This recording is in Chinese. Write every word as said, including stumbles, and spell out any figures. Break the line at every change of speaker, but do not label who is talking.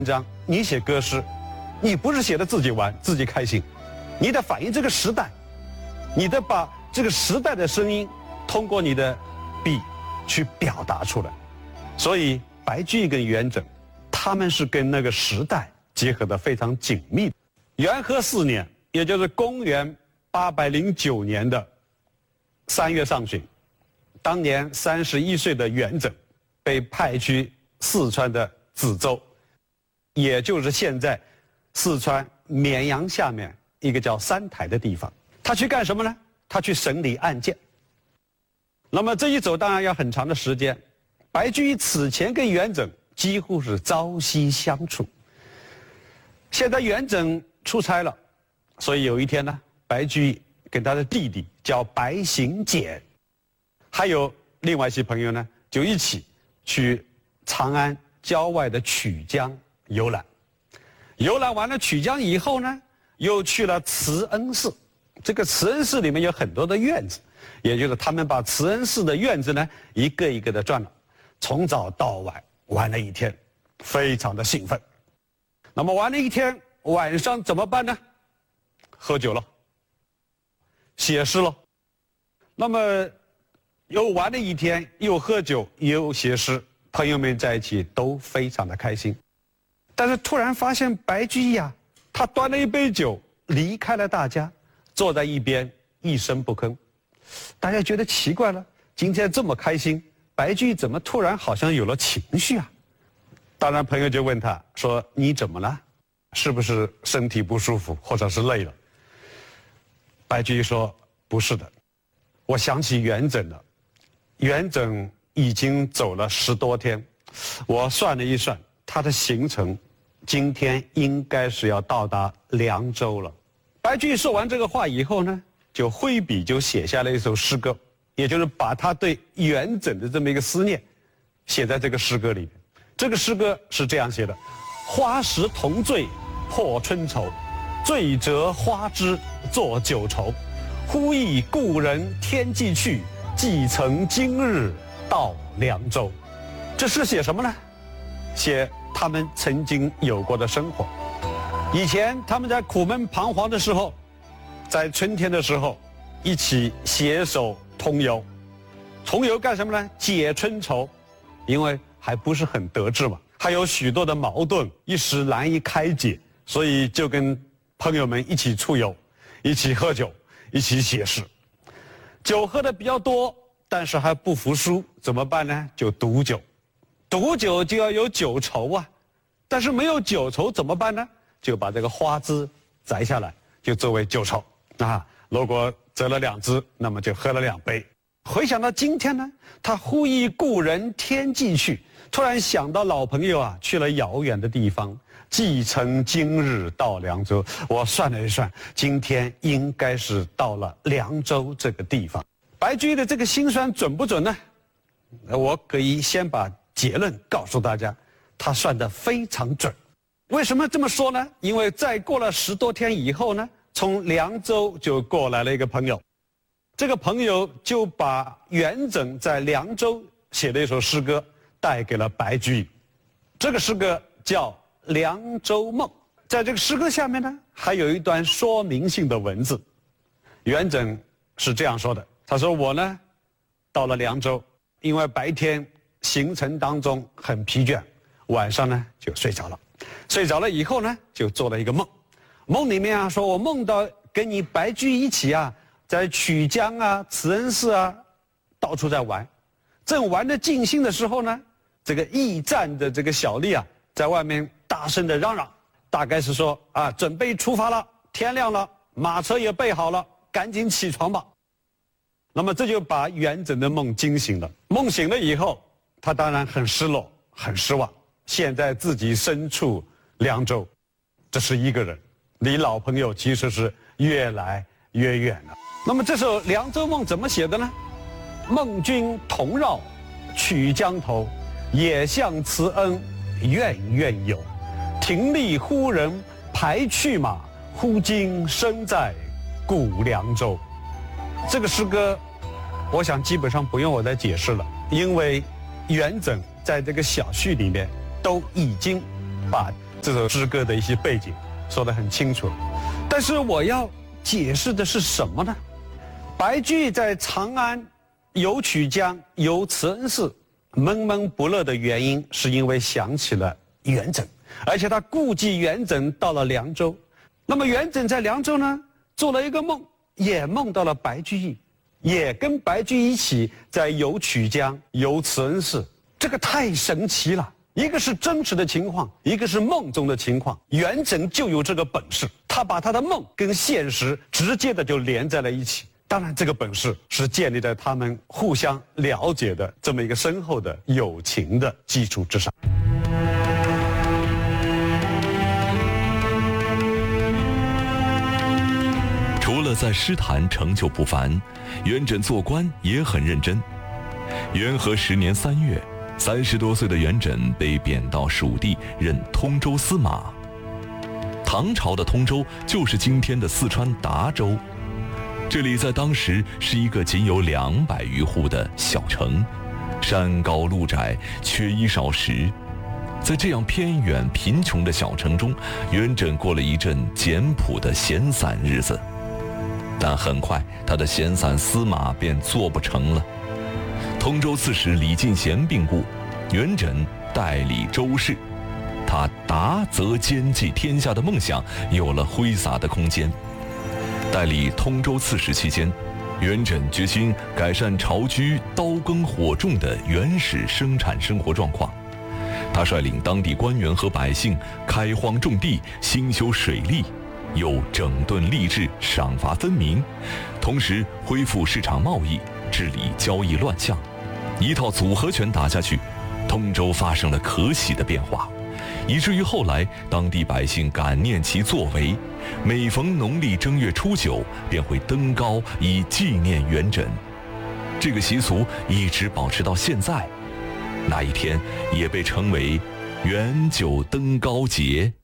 章，你写歌诗，你不是写的自己玩自己开心，你得反映这个时代，你得把这个时代的声音通过你的笔去表达出来。所以白居易跟元稹，他们是跟那个时代结合的非常紧密。元和四年，也就是公元八百零九年的三月上旬，当年三十一岁的元稹被派去四川的梓州，也就是现在四川绵阳下面一个叫三台的地方。他去干什么呢？他去审理案件。那么这一走当然要很长的时间。白居易此前跟元稹几乎是朝夕相处。现在元稹出差了，所以有一天呢，白居易跟他的弟弟叫白行简，还有另外一些朋友呢，就一起去长安郊外的曲江游览。游览完了曲江以后呢，又去了慈恩寺。这个慈恩寺里面有很多的院子，也就是他们把慈恩寺的院子呢一个一个的转了，从早到晚玩了一天，非常的兴奋。那么玩了一天，晚上怎么办呢？喝酒了，写诗了。那么又玩了一天，又喝酒又写诗，朋友们在一起都非常的开心。但是突然发现白居易啊，他端了一杯酒离开了大家，坐在一边一声不吭。大家觉得奇怪了，今天这么开心，白居易怎么突然好像有了情绪啊？当然朋友就问他说，你怎么了？是不是身体不舒服或者是累了？白居易说，不是的，我想起元稹了。元稹已经走了十多天，我算了一算他的行程，今天应该是要到达凉州了。白居易说完这个话以后呢，就挥笔就写下了一首诗歌，也就是把他对元稹的这么一个思念写在这个诗歌里面。这个诗歌是这样写的：花时同醉破春愁，醉折花枝作酒愁。忽忆故人天际去，既曾今日到凉州。这诗写什么呢？写他们曾经有过的生活。以前他们在苦闷彷徨的时候，在春天的时候一起携手同游。同游干什么呢？解春愁，因为还不是很得志嘛，还有许多的矛盾一时难以开解，所以就跟朋友们一起出游，一起喝酒，一起写诗。酒喝的比较多，但是还不服输，怎么办呢？就赌酒。赌酒就要有酒愁啊，但是没有酒愁怎么办呢？就把这个花枝摘下来，就作为酒愁啊。如果折了两枝，那么就喝了两杯。回想到今天呢，他忽忆故人天际去，突然想到老朋友啊，去了遥远的地方。既曾今日到凉州，我算了一算，今天应该是到了凉州这个地方。白居易的这个心算准不准呢？我可以先把结论告诉大家，他算得非常准。为什么这么说呢？因为再过了十多天以后呢，从凉州就过来了一个朋友，这个朋友就把元稹在凉州写的一首诗歌带给了白居易。这个诗歌叫《凉州梦》。在这个诗歌下面呢，还有一段说明性的文字。元稹是这样说的，他说，我呢到了凉州，因为白天行程当中很疲倦，晚上呢就睡着了。睡着了以后呢，就做了一个梦。梦里面啊，说我梦到跟你白居易一起啊，在曲江啊、慈恩寺啊，到处在玩。正玩得尽兴的时候呢，这个驿站的这个小吏啊，在外面大声的嚷嚷，大概是说啊，准备出发了，天亮了，马车也备好了，赶紧起床吧。那么这就把元稹的梦惊醒了。梦醒了以后，他当然很失落，很失望。现在自己身处凉州，这是一个人，离老朋友其实是越来越远了。那么这首《凉州梦》怎么写的呢？梦君同绕曲江头，也向慈恩怨怨有。停立忽人排去马，忽今身在古凉州。这个诗歌，我想基本上不用我再解释了，因为元稹在这个小序里面都已经把这首诗歌的一些背景说得很清楚。但是我要解释的是什么呢？白居易在长安游曲江游慈恩寺闷闷不乐的原因，是因为想起了元稹，而且他顾忌元稹到了凉州。那么元稹在凉州呢，做了一个梦，也梦到了白居易，也跟白居易一起在游曲江游慈恩寺。这个太神奇了，一个是真实的情况，一个是梦中的情况。元稹就有这个本事，他把他的梦跟现实直接的就连在了一起。当然这个本事是建立在他们互相了解的这么一个深厚的友情的基础之上。
除了在诗坛成就不凡，元稹做官也很认真。元和十年三月，三十多岁的元稹被贬到蜀地任通州司马。唐朝的通州就是今天的四川达州，这里在当时是一个仅有两百余户的小城，山高路窄，缺衣少食。在这样偏远贫穷的小城中，元稹过了一阵简朴的闲散日子。但很快他的闲散司马便做不成了。通州刺史李进贤病故，元稹代理州事，他达则兼济天下的梦想有了挥洒的空间。代理通州刺史期间，元稹决心改善巢居刀耕火种的原始生产生活状况。他率领当地官员和百姓开荒种地，兴修水利，又整顿吏治，赏罚分明，同时恢复市场贸易，治理交易乱象。一套组合拳打下去，通州发生了可喜的变化，以至于后来当地百姓感念其作为，每逢农历正月初九便会登高以纪念元稹。这个习俗一直保持到现在，那一天也被称为元九登高节。